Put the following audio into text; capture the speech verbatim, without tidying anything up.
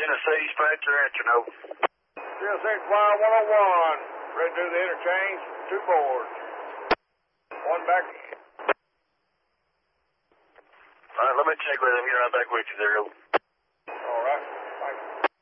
Tennessee, Spencer at Chernobyl. zero six Flyer one oh one, ready to do the interchange, two boards. One back. All right, let me check with him. Get right back with you there.